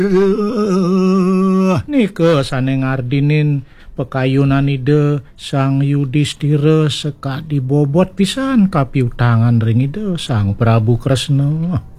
Nike sane ngardinin pekayunan ide sang Yudhistira seka dibobot pisan kapiutangan ring ide sang Prabu Kresna.